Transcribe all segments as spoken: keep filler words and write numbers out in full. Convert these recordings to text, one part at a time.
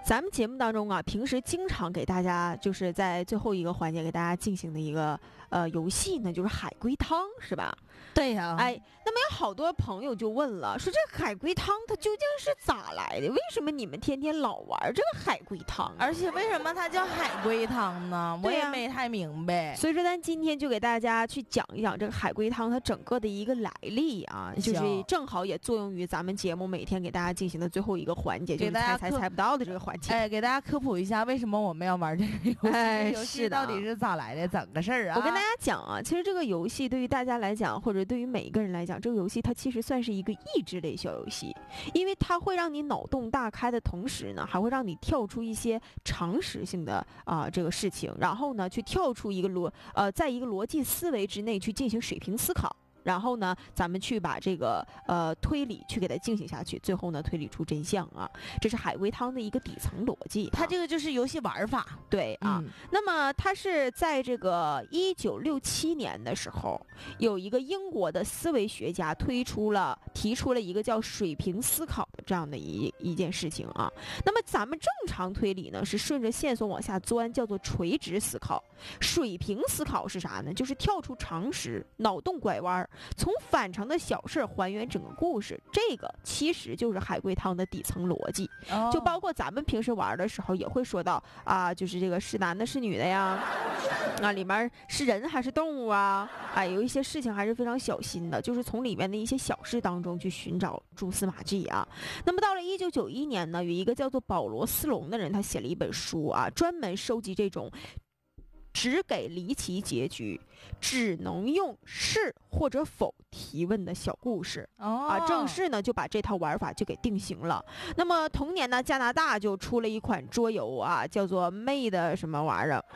咱们节目当中啊，平时经常给大家就是在最后一个环节给大家进行的一个呃游戏呢，就是海龟汤，是吧？ 对呀、啊， 哎，那么有好多朋友就问了，说这海龟汤它究竟是咋来的？为什么你们天天老玩这个海龟汤？ 而且为什么它叫海龟汤呢？我也没太明白。 所以说，咱今天就给大家去讲一讲这个海龟汤它整个的一个来历啊，就是正好也作用于咱们节目每天给大家进行的最后一个环节，就是猜猜猜不到的这个环节。 哎，给大家科普一下，为什么我们要玩这个游戏？ 哎， 游戏到底是咋来的？怎个事儿啊？ 我跟大家讲啊，其实这个游戏对于大家来讲，或者对于每一个人来讲，这个游戏它其实算是一个益智类小游戏，因为它会让你脑洞大开的同时呢，还会让你跳出一些常识性的啊、呃、这个事情，然后呢去跳出一个逻呃在一个逻辑思维之内去进行水平思考。然后呢，咱们去把这个呃推理去给它进行下去，最后呢推理出真相啊，这是海龟汤的一个底层逻辑、啊。 它这个就是游戏玩法， 对啊。嗯、那么它是在这个一九六七年的时候，有一个英国的思维学家推出了提出了一个叫水平思考的这样的一一件事情啊。那么咱们正常推理呢是顺着线索往下钻，叫做垂直思考。水平思考是啥呢？就是跳出常识，脑洞拐弯。从反常的小事还原整个故事，这个其实就是海龟汤的底层逻辑、哦、就包括咱们平时玩的时候也会说到啊，就是这个是男的是女的呀，啊里面是人还是动物啊，哎有一些事情还是非常小心的，就是从里面的一些小事当中去寻找蛛丝马迹啊。那么到了一九九一年呢，有一个叫做保罗斯隆的人，他写了一本书啊，专门收集这种只给离奇结局，只能用是或者否提问的小故事、哦、啊，正式呢就把这套玩法就给定型了。那么同年呢，加拿大就出了一款桌游啊，叫做 Made 什么玩意儿，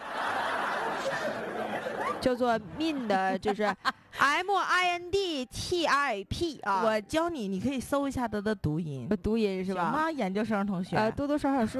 叫做 Mind， 就是 M I N D T I P 啊。 我教你，你可以搜一下它的读音， 读音是吧？ 行吗，研究生同学？ 呃，多多少少是。